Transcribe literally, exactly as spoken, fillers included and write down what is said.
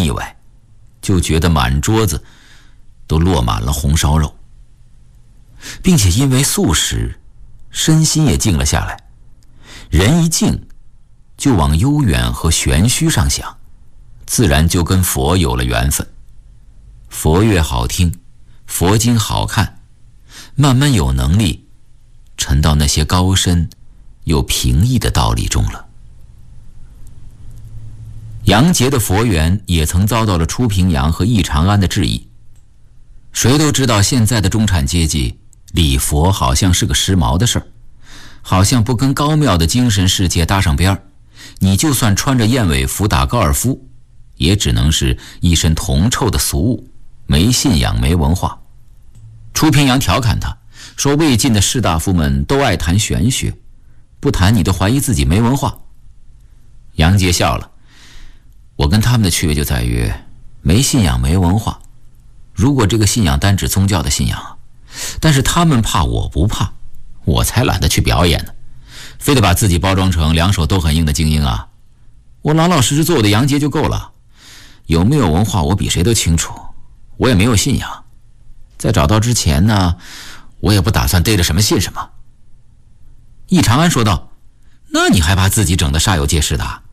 腻歪，就觉得满桌子都落满了红烧肉，并且因为素食，身心也静了下来。人一静，就往悠远和玄虚上想，自然就跟佛有了缘分。佛乐好听，佛经好看，慢慢有能力沉到那些高深又平易的道理中了。杨杰的佛缘也曾遭到了初平阳和易长安的质疑。谁都知道现在的中产阶级礼佛好像是个时髦的事儿，好像不跟高妙的精神世界搭上边儿，你就算穿着燕尾服打高尔夫，也只能是一身铜臭的俗物，没信仰没文化。初平阳调侃他说，魏晋的士大夫们都爱谈玄学，不谈你都怀疑自己没文化。杨杰笑了，我跟他们的区别就在于没信仰没文化。如果这个信仰单指宗教的信仰，但是他们怕我不怕，我才懒得去表演呢，非得把自己包装成两手都很硬的精英啊。我老老实实做我的杨杰就够了，有没有文化我比谁都清楚，我也没有信仰，在找到之前呢，我也不打算逮着什么信什么。易长安说道，那你还把自己整得煞有介事的？